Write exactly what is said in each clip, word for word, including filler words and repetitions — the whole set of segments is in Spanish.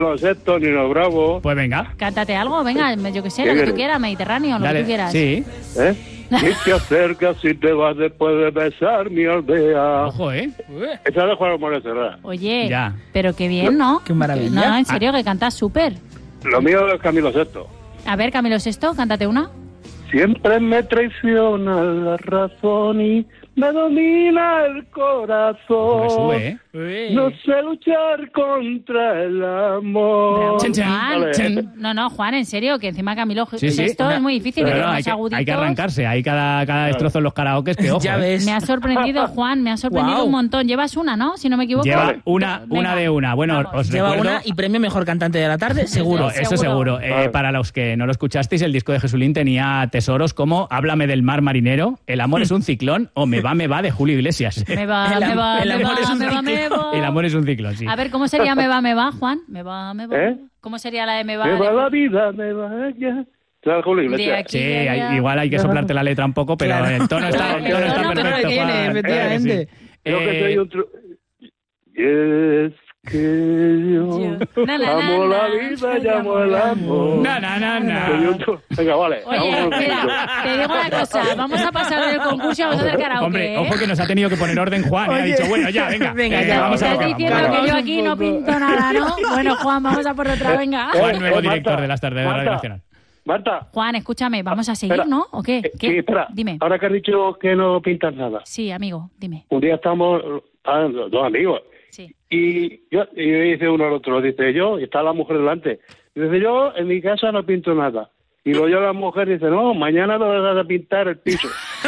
Camilo Sesto, Nino Bravo. Pues venga. Cántate algo, venga, yo que sé, lo que tú quieras, Mediterráneo, lo Dale. que tú quieras. Sí. ¿Eh? Y te acercas y te vas después de besar mi aldea. Ojo, ¿eh? Esa de Juan Moreno Serra. Oye, Ya. pero qué bien, ¿no? Qué maravilla. No, en serio, que cantas súper. Lo mío es Camilo Sesto. A ver, Camilo Sesto, cántate una. Siempre me traiciona la razón y me domina el corazón. Me sube, ¿eh? No sé luchar contra el amor. Chan, chan. Juan, Vale. chan. No, no, Juan, en serio, que encima Camilo Sí, sí. Sesto Una- es muy difícil. Pero que no, tiene hay, unos que, aguditos. hay que arrancarse. Hay cada, cada destrozo en los karaokes que, ojo. Ya ¿eh? ves. Me ha sorprendido, Juan, me ha sorprendido Guau. un montón. Llevas una, ¿no? Si no me equivoco. Lleva Vale. una, Venga. una de una. Bueno, Vamos. os Lleva recuerdo... una y premio mejor cantante de la tarde, seguro. Sí, Eso seguro. seguro. Eh, Vale. para los que no lo escuchasteis, el disco de Jesulín tenía tesoros como Háblame del mar marinero, El amor es un ciclón o Me va, me va de Julio Iglesias. Me va, El me am- va, el me amor va, es un me va, me va. El amor es un ciclón, sí. A ver, ¿cómo sería me va, me va, Juan? Me va, me va. ¿Eh? ¿Cómo sería la de me va? Me de- va la vida, me va ya. Esa de Julio De Iglesias. aquí. Sí, ya, ya. hay- igual hay que soplarte la letra un poco, pero Claro. el tono está, el tono El está tono, pero perfecto. que viene, Juan. efectivamente. Sí. Creo que Eh, soy un tru- Y es que yo Yo- Na, na, amo na, la na. vida, llamo el amor. Na, na, na, na. Soy un tru- Venga, vale. Oye, vamos con el mira, concurso. te digo una cosa. Vamos a pasar del concurso y vamos a hacer karaoke. Hombre, ¿eh? ojo que nos ha tenido que poner orden Juan. y ha Oye. dicho, bueno, ya, venga. Venga, eh, ya, vamos a ¿Estás ver, diciendo vamos a que ver. yo aquí no pinto nada, no? Bueno, Juan, vamos a por otra, venga. Juan, nuevo Eh, director Marta, de las tardes de Radio Marta. Nacional. Marta. Juan, escúchame, vamos a seguir, Espera. ¿no? ¿O qué? Eh, ¿Qué? Sí, espera. Dime. Ahora que has dicho que no pintas nada. Sí, amigo, dime. Un día estamos, ah, dos amigos, Sí. y yo y dice uno al otro, dice yo, y está la mujer delante. Y dice yo, en mi casa no pinto nada. Y luego yo la mujer dice, no, mañana lo vas a pintar el piso.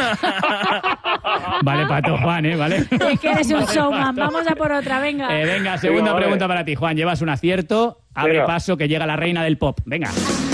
Vale, pato Juan, ¿eh? Vale. Es que eres un Vale, showman. Pato. Vamos a por otra, venga. Eh, venga, segunda Venga, vale. pregunta para ti, Juan. Llevas un acierto. Abre Venga. paso que llega la reina del pop. Venga.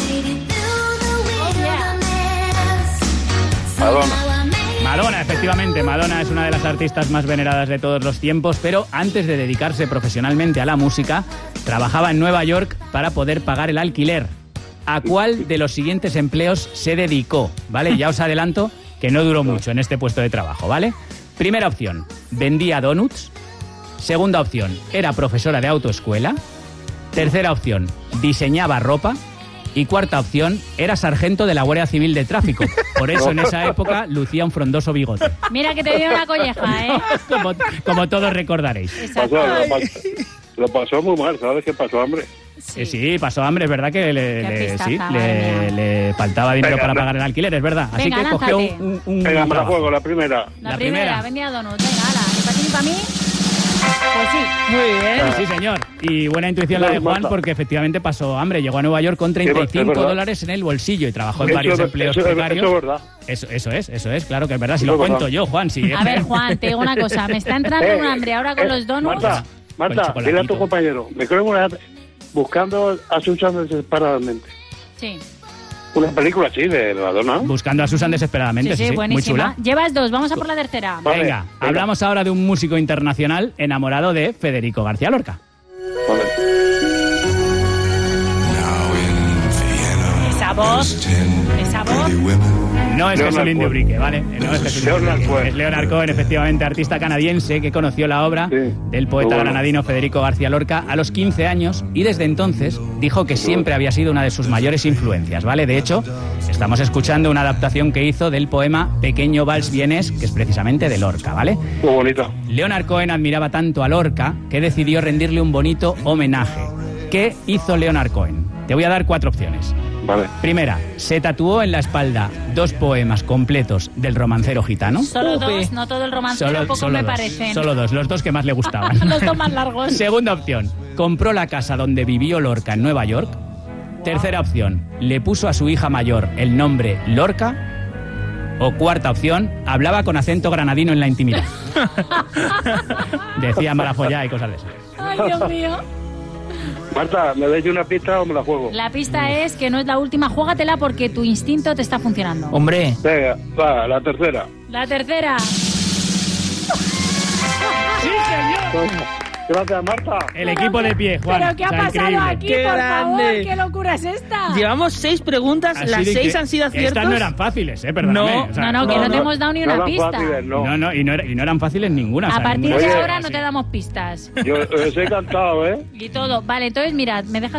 Madonna. Madonna, efectivamente. Madonna es una de las artistas más veneradas de todos los tiempos, pero antes de dedicarse profesionalmente a la música, trabajaba en Nueva York para poder pagar el alquiler. ¿A cuál de los siguientes empleos se dedicó? ¿Vale? Ya os adelanto que no duró mucho en este puesto de trabajo, ¿vale? Primera opción, vendía donuts. Segunda opción, era profesora de autoescuela. Tercera opción, diseñaba ropa. Y cuarta opción, era sargento de la Guardia Civil de Tráfico. Por eso en esa época lucía un frondoso bigote. Mira que te dio una colleja, ¿eh? Como, como todos recordaréis. Exacto. Pasó, lo, pasó, lo pasó muy mal, ¿sabes qué pasó, hombre? Sí, sí pasó hambre, es verdad que le, Qué le- pistaza, sí, madre le, mía. le faltaba dinero Venga, para no. pagar el alquiler, es verdad. Así Venga, que cogió un, lánzate. un, un Venga, me la trabajo. juego, la primera. La, La primera, primera. vendía donuts. Venga, ala, ni para ti ni para mí. Pues sí. Muy bien. Sí, señor. Y buena intuición la de Juan porque efectivamente pasó hambre. Llegó a Nueva York con treinta y cinco es verdad. dólares en el bolsillo y trabajó en Eso varios es- empleos eso es- precarios. eso es verdad. Eso, eso es, eso es, claro que es verdad. Si Eso lo es cuento verdad. yo, Juan, sí. A ver, Juan, te digo una cosa. Me está entrando Eh, un hambre ahora con eh, los donuts. Marta, Con Marta, chocolatito. dile a tu compañero, me creo una buscando a Susan desesperadamente. Sí, Una película así de Madonna. Buscando a Susan desesperadamente, sí, sí, sí, sí, muy buenísima. chula. Llevas dos, vamos a por la tercera. Vale, Venga, venga. hablamos ahora de un músico internacional enamorado de Federico García Lorca. Vale. Esa voz, esa voz. No es Leonard Jesulín de Cohen. Ubrique, ¿vale? No es Jesulín de Leonard Ubrique. Cohen. Es Leonard Cohen, efectivamente, artista canadiense que conoció la obra Sí. del poeta Muy bueno. granadino Federico García Lorca a los quince años y desde entonces dijo que siempre había sido una de sus mayores influencias, ¿vale? De hecho, estamos escuchando una adaptación que hizo del poema Pequeño Vals Vienés, que es precisamente de Lorca, ¿vale? Muy bonita. Leonard Cohen admiraba tanto a Lorca que decidió rendirle un bonito homenaje. ¿Qué hizo Leonard Cohen? Te voy a dar cuatro opciones. Vale. Primera, se tatuó en la espalda dos poemas completos del romancero gitano. Solo Upe. dos, no todo el romance, tampoco solo me dos, parecen. Solo dos, los dos que más le gustaban. Los dos más largos. Segunda opción, compró la casa donde vivió Lorca en Nueva York. Tercera opción, le puso a su hija mayor el nombre Lorca. O cuarta opción, hablaba con acento granadino en la intimidad. Decía Marafollá y cosas de esas. Ay, Dios mío. Marta, ¿me dais una pista o me la juego? La pista es que no es la última. Júgatela porque tu instinto te está funcionando. Hombre, Venga, va, la tercera. La tercera. ¡Sí, señor! Gracias, Marta. El equipo de pie, Juan. ¿Pero qué ha O sea, pasado increíble. aquí, Qué por grande. favor? ¿Qué locura es esta? Llevamos seis preguntas, Así las de seis que han sido aciertos. Estas no eran fáciles, eh, perdóname. No. O sea, No, no, que no, te hemos dado ni no una eran pista. fáciles, no. No, no, y no, era- y no eran fáciles ninguna. o A sea, partir ninguna de Oye, era ahora no así. te damos pistas. Yo os he cantado, ¿eh? Y todo. Vale, entonces mirad, me dejas